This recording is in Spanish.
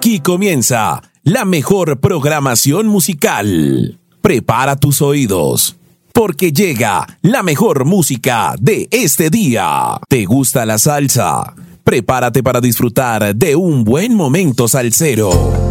Aquí comienza la mejor programación musical. Prepara tus oídos, porque llega la mejor música de este día. ¿Te gusta la salsa? Prepárate para disfrutar de un buen momento salsero.